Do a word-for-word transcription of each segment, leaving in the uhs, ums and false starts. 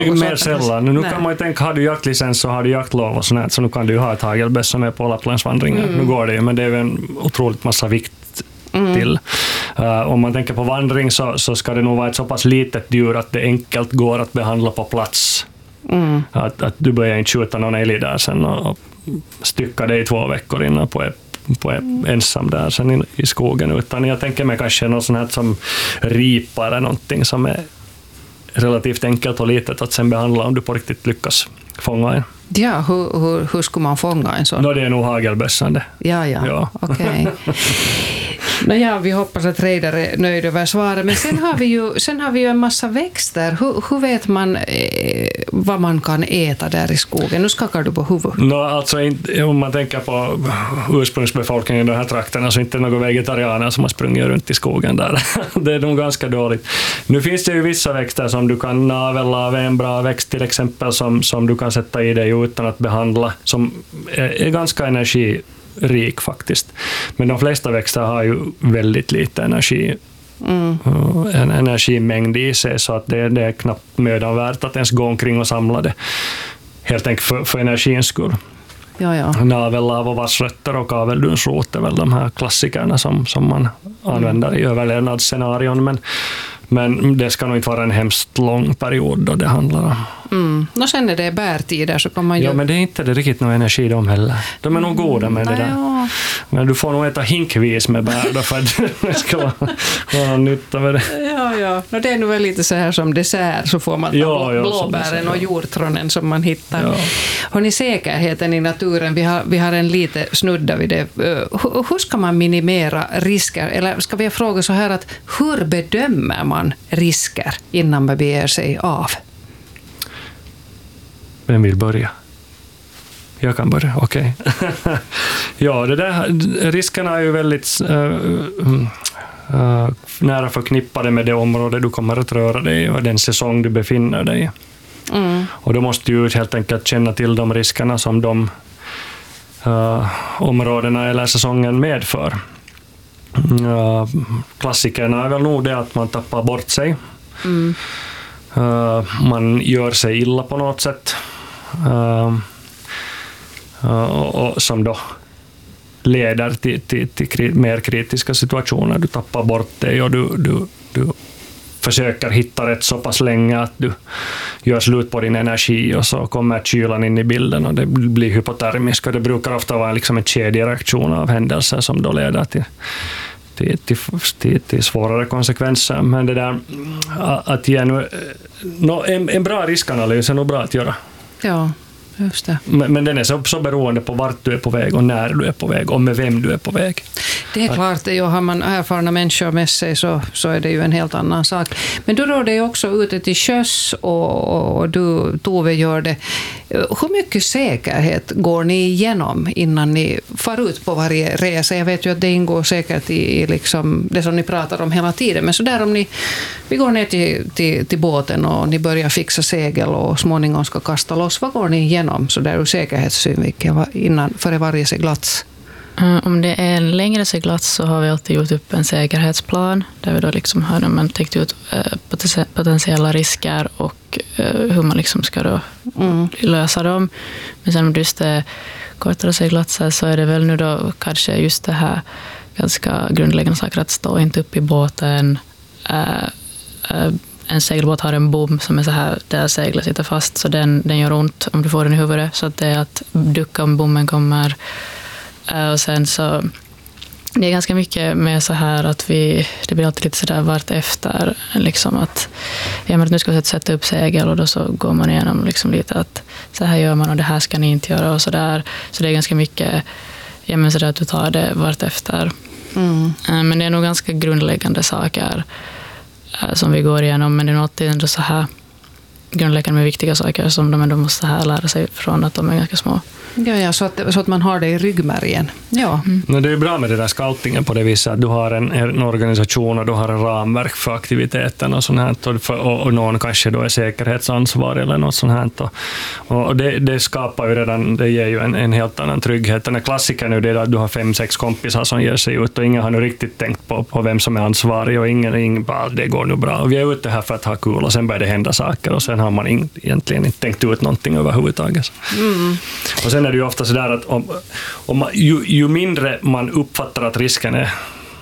Mer sällan. Nu Nej. Kan man ju tänka, har du jaktlicens så har du jaktlov och sånt, så nu kan du ju ha ett hagelböss som är på Lapplandsvandringen. Mm. Nu går det ju, men det är ju en otroligt massa vikt mm. till. Uh, om man tänker på vandring så, så ska det nog vara ett så pass litet djur att det enkelt går att behandla på plats. Mm. Att, att du börjar inte skjuta någon älg där sen och, och stycka det i två veckor innan på ett på ensam där sen i, i skogen, utan jag tänker mig kanske något sånt här som ripa eller någonting som är relativt enkelt och litet att sen behandla om du på riktigt lyckas fånga en. Ja, hur, hur, hur skulle man fånga en sån? No, det är nog hagelbössande. Ja, ja, ja. Okej. Okay. Nåja, vi hoppas att Reidar är nöjd över svaret. Men sen har vi ju, sen har vi ju en massa växter. Hur, hur vet man eh, vad man kan äta där i skogen? Nu skakar du på huvudet. No, alltså, om man tänker på ursprungsbefolkningen i de här trakterna så inte några vegetarianer som har sprungit runt i skogen där. Det är nog ganska dåligt. Nu finns det ju vissa växter som du kan navel av, en bra växt till exempel som, som du kan sätta i dig utan att behandla, som är, är ganska energi rik faktiskt. Men de flesta växter har ju väldigt lite energi, mm. en energimängd i sig, så att det, det är knappt mödan värt att ens gå omkring och samla det. Helt enkelt för, för energins skull. Ja, ja. Navellav och vassrötter och kaveldunsrot är väl de här klassikerna som, som man använder mm. i överlevnadsscenarion, men Men det ska nog inte vara en hemskt lång period då det handlar om. Mm. Och sen är det bärtider så kan man ju... Ja, men det är inte det riktigt någon energi de heller. De är nog goda med mm. det där. Ja. Men du får nog äta hinkvis med bär då för att det ska vara, vara nytta med det. Ja, ja. Och det är nog väl lite så här som dessert, så får man ta ja, ja, blåbären och hjortronen som man hittar. Ja. Har ni säkerheten i naturen? Vi har, vi har en lite snudda vid det. Hur, hur ska man minimera risker? Eller ska vi fråga så här att hur bedömer man risker innan man beger sig av? Vem vill börja? Jag kan börja, okej. Okay. Ja, det där, riskerna är ju väldigt uh, uh, nära förknippade med det område du kommer att röra dig i och den säsong du befinner dig i. Mm. Och då måste du helt enkelt känna till de riskerna som de uh, områdena eller säsongen medför. Uh, klassikerna är väl nog det att man tappar bort sig. Mm. Uh, man gör sig illa på något sätt. Uh, uh, och, och som då leder till, till, till kri- mer kritiska situationer. Du tappar bort dig och du, du, du försöker hitta rätt så pass länge att du gör slut på din energi och så kommer kylan in i bilden och det blir hypotermisk, och det brukar ofta vara liksom en kedjereaktion av händelser som då leder till Till, till, till, till svårare konsekvenser. Men det där att ge nu, no, en, en bra riskanalys är nog bra att göra. Ja, just det. Men, men den är så, så beroende på vart du är på väg och när du är på väg och med vem du är på väg. Det är klart, ja, har man erfarna människor med sig så, så är det ju en helt annan sak. Men du rör dig också ute till sjöss och, och du, Tove, gör det. Hur mycket säkerhet går ni igenom innan ni far ut på varje resa? Jag vet ju att det ingår säkert i, i liksom det som ni pratar om hela tiden. Men så där om ni vi går ner till, till, till båten och ni börjar fixa segel och småningom ska kasta loss. Vad går ni igenom så där ur säkerhetssynvinkel innan före varje seglats? Om det är en längre seglats så har vi alltid gjort upp en säkerhetsplan där vi då liksom har man tänkt ut potentiella risker och hur man liksom ska då mm. lösa dem. Men sen om just det kortare seglatser så är det väl nu då kanske just det här ganska grundläggande saker att stå inte upp i båten. En segelbåt har en bom som är så här där seglet sitter fast så den, den gör ont om du får den i huvudet, så att det är att ducka om bommen kommer. Och sen så det är ganska mycket med så här att vi det blir alltid lite så där vart efter liksom att ja, men nu ska vi sätta upp segel och då så går man igenom liksom lite att så här gör man och det här ska ni inte göra och så där, så det är ganska mycket ja, men så där att du tar det vart efter. Mm. Men det är nog ganska grundläggande saker som vi går igenom, men det är nog alltid ändå så här grundläggande med viktiga saker som de ändå måste här lära sig från att de är ganska små. Ja, ja, så, att, så att man har det i ryggmärgen. Ja. Mm. Men det är bra med det där scouting på det viset att du har en, en organisation och du har en ramverk för aktiviteten och sånt här, och, för, och, och någon kanske då är säkerhetsansvarig eller något sånt här. Och, och det, det skapar ju redan, det ger ju en, en helt annan trygghet. Den här klassikern är det att du har fem, sex kompisar som ger sig ut och ingen har nu riktigt tänkt på, på vem som är ansvarig och ingen, ingen bara, det går nu bra. Och vi är ute här för att ha kul och sen börjar det hända saker och sen har man in, egentligen inte tänkt ut någonting överhuvudtaget. Mm. Och sen är det ju ofta så där att om, om man, ju, ju mindre man uppfattar att risken är,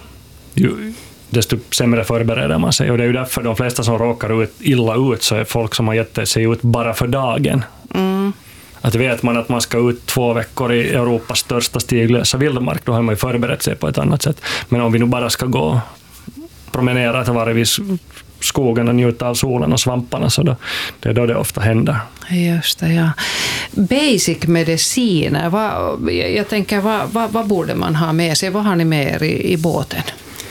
ju, desto sämre förbereder man sig. Och det är ju därför de flesta som råkar ut, illa ut så är folk som har gett sig ut bara för dagen. Mm. Att vet man att man ska ut två veckor i Europas största stiglösa vildmark, då har man ju förberett sig på ett annat sätt. Men om vi nu bara ska gå promenera till varje vis skogen och njuta av solen och svamparna, så då, det är då det ofta händer. Just det, ja. Basic mediciner, vad, jag tänker, vad, vad, vad borde man ha med sig? Vad har ni med er i, i båten?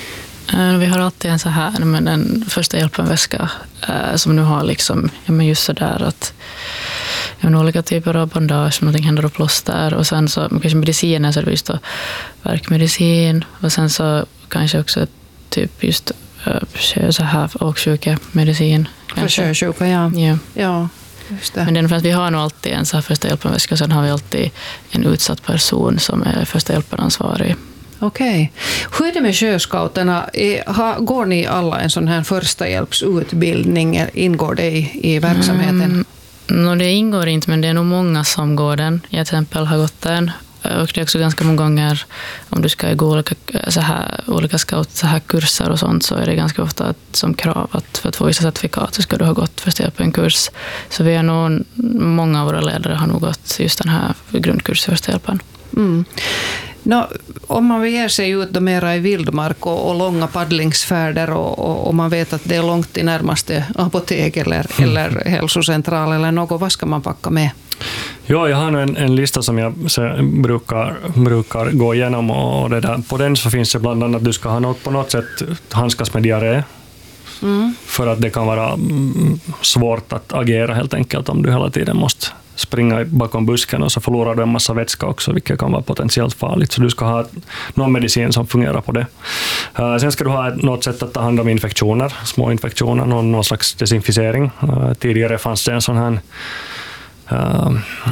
Vi har alltid en så här, men en första hjälpen-väska som nu har liksom, ja men just så där att jag har olika typer av bandage, någonting händer och plåster, och sen så kanske mediciner, så är det just då värkmedicin, och sen så kanske också typ just så här åksjukemedicin. För sjösjuka, ja. Ja. Ja, just det. Men det är för att vi har nog alltid en så här första hjälpen-väska, och sen har vi alltid en utsatt person som är första hjälpen-ansvarig. Okej. Hur är det med sjöscouterna? Går ni alla en sån här första hjälpsutbildning? Ingår det i, i verksamheten? Mm. No, det ingår inte, men det är nog många som går den. Jag till exempel har gått den. Och det är också ganska många gånger, om du ska gå olika, så här, olika scout, så här kurser och sånt, så är det ganska ofta att, som krav att för att få vissa certifikat så ska du ha gått första hjälpen kurs. Så vi är nog, många av våra ledare har nog gått just den här grundkursen första hjälpen. Mm. No, om man ger sig ut då mera i vildmark och, och långa paddlingsfärder och, och, och man vet att det är långt till närmaste apotek eller, mm. eller hälsocentral eller något, vad ska man packa med? Ja, jag har en, en lista som jag brukar, brukar gå igenom, och det där, på den så finns det bland annat att du ska ha något, på något sätt handskas med diarré. Mm. För att det kan vara svårt att agera helt enkelt om du hela tiden måste springa bakom busken, och så förlorar du en massa vätska också, vilket kan vara potentiellt farligt. Så du ska ha någon medicin som fungerar på det. Uh, sen ska du ha något sätt att ta hand om infektioner, små infektioner, någon, någon slags desinficering. Uh, tidigare fanns det en sån här uh,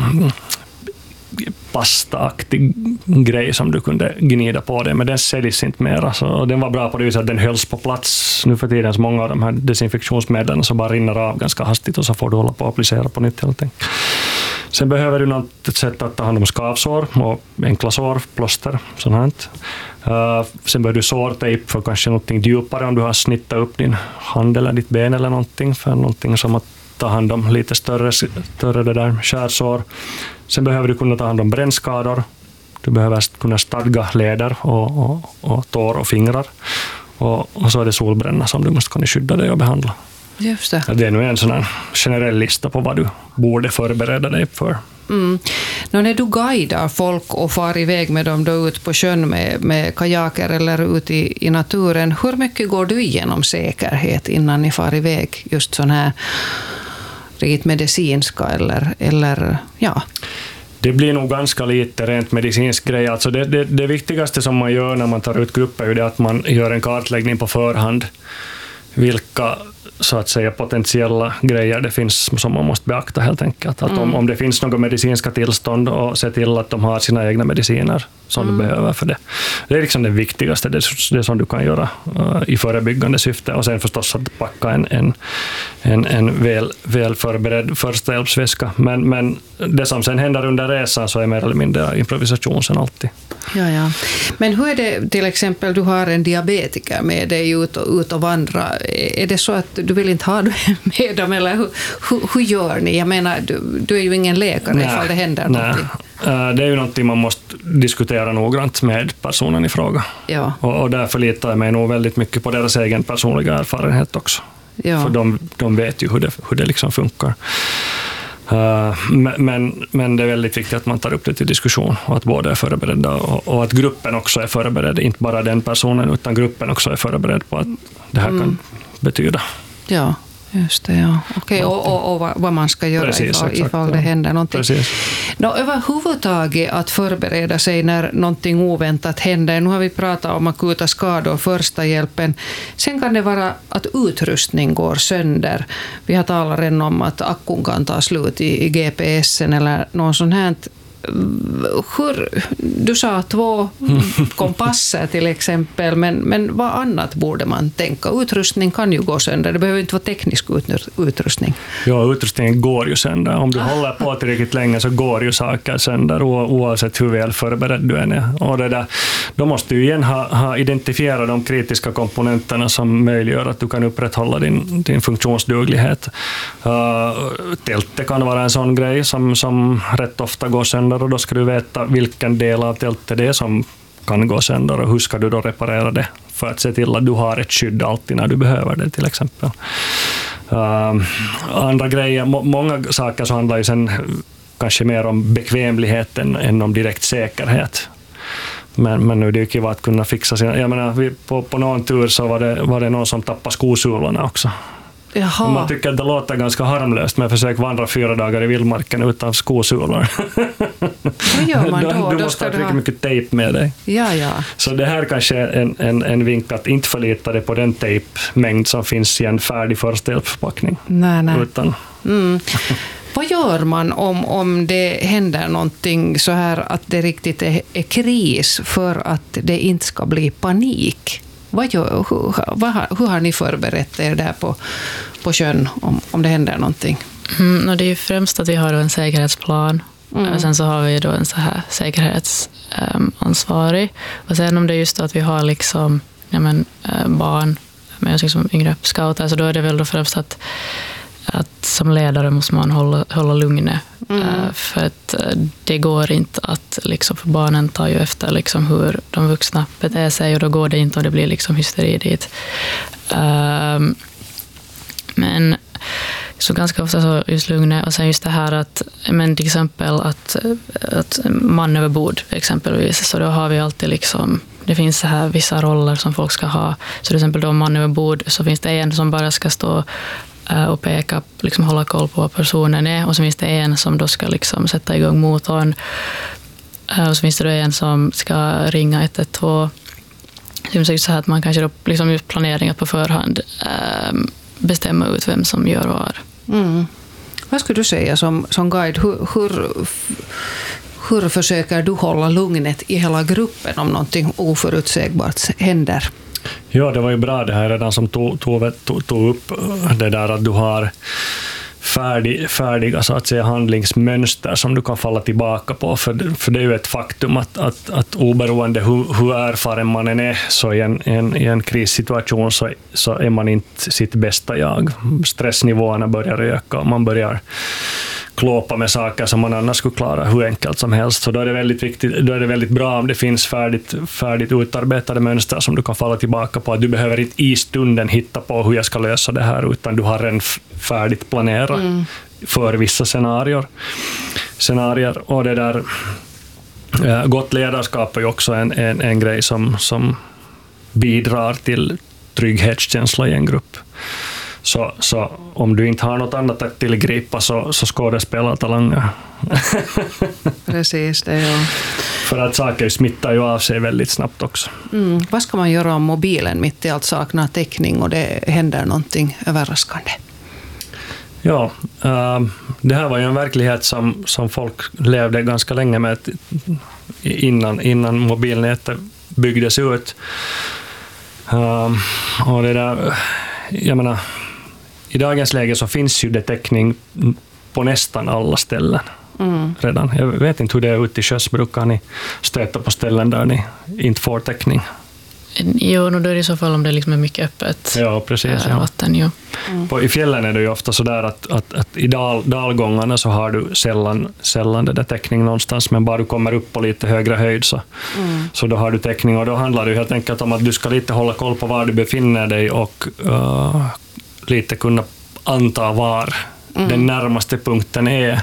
pastaaktig grej som du kunde gnida på det, men den säljs inte mer. Så den var bra på det viset att den hölls på plats. Nu för tiden så många av de här desinfektionsmedlen så bara rinner av ganska hastigt, och så får du hålla på och applicera på nytt helt enkelt. Sen behöver du något sätt att ta hand om skavsår och enkla sår, plåster, sånt här. Uh, sen behöver du sårtejp för kanske någonting djupare om du har snittat upp din hand eller ditt ben eller någonting, för någonting som att ta hand om lite större, större det där skärsår. Sen behöver du kunna ta hand om brännskador. Du behöver kunna stadga leder och, och, och tår och fingrar. Och, och så är det solbränna som du måste kunna skydda dig och behandla. Just det. Det är nu en sån här generell lista på vad du borde förbereda dig för. Mm. Nå, när du guidar folk och far iväg med dem då ut på sjön med, med kajaker eller ut i, i naturen, hur mycket går du igenom säkerhet innan ni far iväg, just sån här rent medicinska eller, eller ja? Det blir nog ganska lite rent medicinsk grej. Alltså det, det, det viktigaste som man gör när man tar ut grupper är det att man gör en kartläggning på förhand. Vilka så att säga potentiella grejer det finns som man måste beakta helt enkelt. Att mm. om, om det finns några medicinska tillstånd, och se till att de har sina egna mediciner som mm. du behöver för det. Det är liksom det viktigaste, det, det som du kan göra uh, i förebyggande syfte. Och sen förstås att packa en, en, en, en väl, väl förberedd första hjälpsväska. Men, men det som sen händer under resan så är mer eller mindre improvisation sen alltid. Ja, ja. Men hur är det till exempel, du har en diabetiker med dig ut och, ut och vandra. Är det så att du vill inte ha med dem, eller hur, hur, hur gör ni? Jag menar, du, du är ju ingen läkare nej, ifall det händer nej. någonting. Det är ju någonting man måste diskutera noggrant med personen i fråga. Ja. Och, och därför litar jag mig nog väldigt mycket på deras egen personliga erfarenhet också. Ja. För de, de vet ju hur det, hur det liksom funkar. Uh, men, men det är väldigt viktigt att man tar upp det till diskussion, och att båda är förberedda, och, och att gruppen också är förberedd, inte bara den personen utan gruppen också är förberedd på att det här mm. kan betyda. Ja, just det. Ja. Okej, och, och, och vad man ska göra Precis, ifall, exakt, ifall det ja. händer någonting. Nå, överhuvudtaget att förbereda sig när någonting oväntat händer. Nu har vi pratat om akuta skador, första hjälpen. Sen kan det vara att utrustning går sönder. Vi har talat redan om att akkun kan ta slut i, i G P S:en eller någon sån här. hur, du sa två kompasser till exempel, men, men vad annat borde man tänka? Utrustning kan ju gå sönder, det behöver inte vara teknisk utrustning. Ja, utrustningen går ju sönder. Om du ah. håller på tillräckligt länge så går ju saker sönder oavsett hur väl förberedd du än är. Och det där, då måste du igen ha, ha identifierat de kritiska komponenterna som möjliggör att du kan upprätthålla din, din funktionsduglighet. Uh, tältet kan vara en sån grej som, som rätt ofta går sönder, och då ska du veta vilken del av tältet det är som kan gå sönder och hur ska du då reparera det för att se till att du har ett skydd alltid när du behöver det till exempel. Uh, andra grejer, må, många saker så handlar ju sen kanske mer om bekvämligheten än om direkt säkerhet. Men, men nu är det ju kiva att kunna fixa sina... Jag menar, vi, på, på någon tur så var det, var det någon som tappade skosulorna också. Jaha. Man tycker att det låter ganska harmlöst, men försök vandra fyra dagar i vildmarken utan skosulor. Vad gör man då? Du, du då måste ha ha... mycket, mycket tejp med dig. Ja, ja. Så det här kanske är en, en, en vink att inte förlita dig på den tejpmängd som finns i en färdig förstehjälpsförpackning. Nej, nej. Utan... Mm. Vad gör man om, om det händer någonting så här att det riktigt är, är kris för att det inte ska bli panik? Vad gör, hur, vad, hur har ni förberett er där på, på sjön om, om det händer någonting? Mm, och det är ju främst att vi har en säkerhetsplan. Mm. Och sen så har vi då en så här säkerhetsansvarig. Um, och sen om det är just att vi har liksom, ja men, uh, barn med liksom yngre scouter, så då är det väl då främst att att som ledare måste man hålla, hålla lugnet. Mm. Uh, för att uh, det går inte att, liksom, för barnen tar ju efter liksom, hur de vuxna beter sig, och då går det inte om det blir liksom, hysteri dit. Uh, men så ganska ofta så just lugnet, och sen just det här att, men till exempel att, att man över bord exempelvis, så då har vi alltid liksom, det finns så här vissa roller som folk ska ha. Så till exempel då man över bord så finns det en som bara ska stå och peka, liksom hålla koll på vad personen är, och så finns det en som då ska liksom sätta igång motorn, och så finns det då en som ska ringa ett ett två. Det är så här att man kanske då liksom just planeringen på förhand bestämma ut vem som gör vad. Mm. Vad skulle du säga som, som guide? Hur, hur, hur försöker du hålla lugnet i hela gruppen om någonting oförutsägbart händer? Ja, det var ju bra det här redan som tog, tog, tog, tog upp det där att du har färdig, färdiga så att säga handlingsmönster som du kan falla tillbaka på, för, för det är ju ett faktum att, att, att oberoende hur, hur erfaren man än är, så i en, en, i en krissituation så, så är man inte sitt bästa jag. Stressnivåerna börjar öka och man börjar klåpa med saker som man annars skulle klara hur enkelt som helst. Så då är det väldigt viktigt, då är det väldigt bra om det finns färdigt, färdigt utarbetade mönster som du kan falla tillbaka på. Att du behöver inte i stunden hitta på hur jag ska lösa det här, utan du har en färdigt planerat mm. för vissa scenarier. scenarier. Och det där äh, gott ledarskap är ju också en, en, en grej som, som bidrar till trygghetskänsla i en grupp. Så, så om du inte har något annat att tillgripa så, så skådespelar talanger. Precis, det ja. För att saker smittar ju av sig väldigt snabbt också. Mm. Vad ska man göra om mobilen mitt i allt saknar täckning och det händer någonting överraskande? Ja, äh, det här var ju en verklighet som, som folk levde ganska länge med innan, innan mobilnätet byggdes ut. Äh, och det där, jag menar, i dagens läge så finns ju det täckning på nästan alla ställen mm. redan. Jag vet inte hur det är ute i sjöss. Brukar ni stöta på ställen där ni inte får täckning? Jo, då är det i så fall om det liksom är mycket öppet ja, precis, ja. vatten. Jo. Mm. På, i fjällen är det ju ofta så där att, att, att i dal, dalgångarna så har du sällan, sällan det där täckning någonstans, men bara du kommer upp på lite högre höjd så, mm. så då har du täckning, och då handlar det helt enkelt om att du ska lite hålla koll på var du befinner dig och uh, lite kunna anta var mm. den närmaste punkten är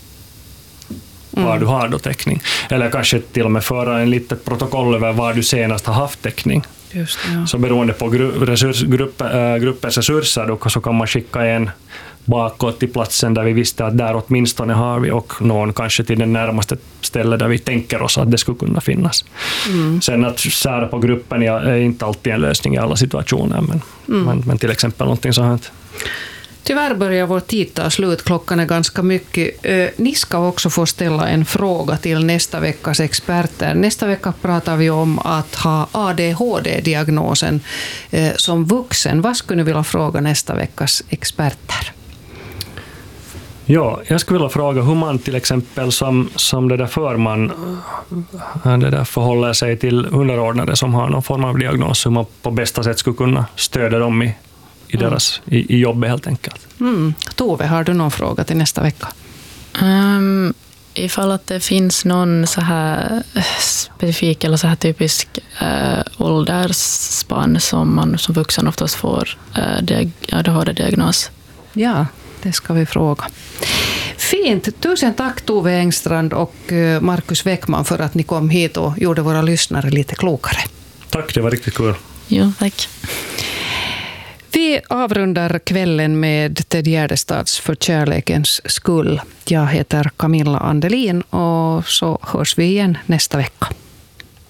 var mm. du har då täckning. Eller kanske till och med föra en litet protokoll över var du senast har haft täckning. Just det, ja. Så beroende på gru- resurs, grupp, äh, gruppens resurser då, så kan man skicka en bakåt till platsen där vi visste att där åtminstone har vi, och någon kanske till den närmaste stället där vi tänker oss att det skulle kunna finnas. Mm. Sen att sära på gruppen är inte alltid en lösning i alla situationer, men, mm. men, men till exempel någonting sånt. Tyvärr börjar vår tid ta slut. Klockan är ganska mycket. Ni ska också få ställa en fråga till nästa veckas experter. Nästa vecka pratar vi om att ha A D H D-diagnosen som vuxen. Vad skulle ni vilja fråga nästa veckas experter? Ja, jag skulle vilja fråga hur man till exempel som, som det där förman det där förhåller sig till underordnade som har någon form av diagnos, hur man på bästa sätt skulle kunna stödja dem i, i, deras, mm. i, i jobbet helt enkelt. Mm. Tove, har du någon fråga till nästa vecka? Um, ifall att det finns någon så här specifik eller så här typisk uh, åldersspann som man som vuxen oftast får uh, diag- A D H D-diagnos. Ja, det ska vi fråga. Fint. Tusen tack Tove Engstrand och Markus Weckman för att ni kom hit och gjorde våra lyssnare lite klokare. Tack, det var riktigt kul. Jo, tack. Vi avrundar kvällen med Ted Gärdestads För kärlekens skull. Jag heter Camilla Andelin och så hörs vi igen nästa vecka.